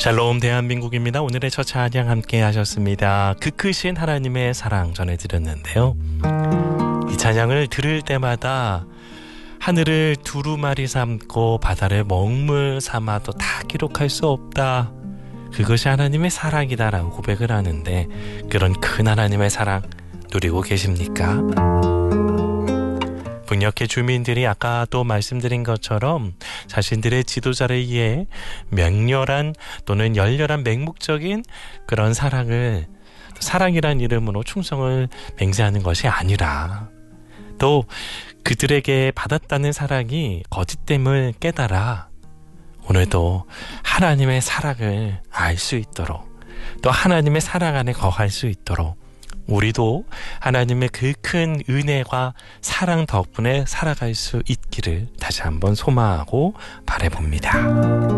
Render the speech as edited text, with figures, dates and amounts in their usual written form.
샬롬 대한민국입니다. 오늘의 첫 찬양 함께 하셨습니다. 그 크신 하나님의 사랑 전해드렸는데요. 이 찬양을 들을 때마다 하늘을 두루마리 삼고 바다를 먹물 삼아도 다 기록할 수 없다. 그것이 하나님의 사랑이다라고 고백을 하는데, 그런 큰 하나님의 사랑 누리고 계십니까? 북녘의 주민들이 아까 또 말씀드린 것처럼 자신들의 지도자를 위해 맹렬한 또는 열렬한 맹목적인 그런 사랑이란 이름으로 충성을 맹세하는 것이 아니라, 또 그들에게 받았다는 사랑이 거짓됨을 깨달아 오늘도 하나님의 사랑을 알 수 있도록, 또 하나님의 사랑 안에 거할 수 있도록 우리도 하나님의 그 큰 은혜와 사랑 덕분에 살아갈 수 있기를 다시 한번 소망하고 바라봅니다.